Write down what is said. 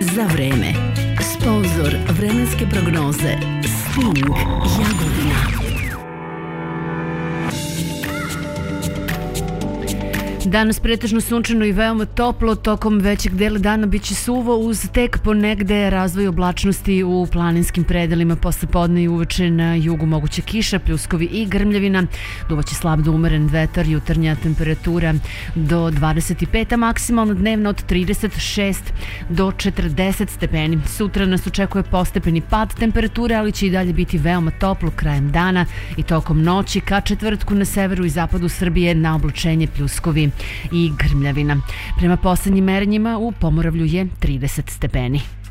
za vreme. Sponzor vremenske prognoze Sting Jagodina. Danas pretežno sunčano i veoma toplo, tokom većeg dela dana biće suvo uz tek ponegde razvoj oblačnosti u planinskim predelima, posle podne i uveče na jugu moguća kiša, pljuskovi i grmljavina, duvaće slab do umeren vetar, jutarnja temperatura do 25, a maksimalna dnevna od 36 do 40 stepeni. Sutra nas očekuje postepeni pad temperature, ali će i dalje biti veoma toplo krajem dana i tokom noći ka četvrtku na severu i zapadu Srbije na oblačenje, pljuskovi i grmljavina. Prema poslednjim merenjima u Pomoravlju je 30 stepeni.